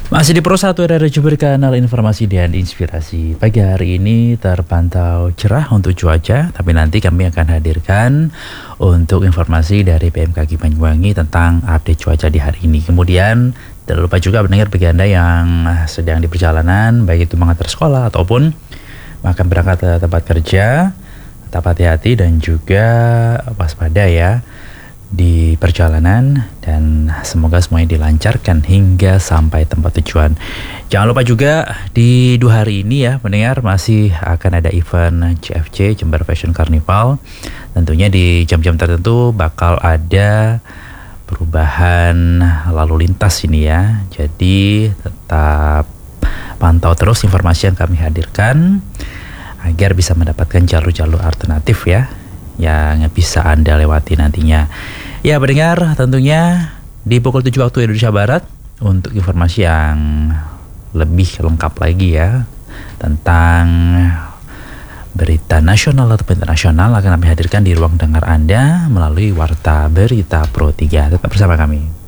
Masih di Pro 1 Radio Berkanal Informasi dan Inspirasi. Pagi hari ini terpantau cerah untuk cuaca, tapi nanti kami akan hadirkan untuk informasi dari BMKG Banyuwangi tentang update cuaca di hari ini. Kemudian jangan lupa juga mendengar bagi Anda yang sedang di perjalanan, baik itu mengantar sekolah ataupun akan berangkat ke tempat kerja, tetap hati-hati dan juga waspada ya di perjalanan, dan semoga semuanya dilancarkan hingga sampai tempat tujuan. Jangan lupa juga di 2 hari ini ya pendengar, masih akan ada event CFC Jember Fashion Carnival. Tentunya di jam-jam tertentu bakal ada perubahan lalu lintas ini ya. Jadi tetap pantau terus informasi yang kami hadirkan agar bisa mendapatkan jalur-jalur alternatif ya yang bisa Anda lewati nantinya. Ya pendengar, tentunya di pukul 7 waktu Indonesia Barat untuk informasi yang lebih lengkap lagi ya tentang berita nasional atau internasional akan kami hadirkan di ruang dengar Anda melalui Warta Berita Pro 3. Tetap bersama kami.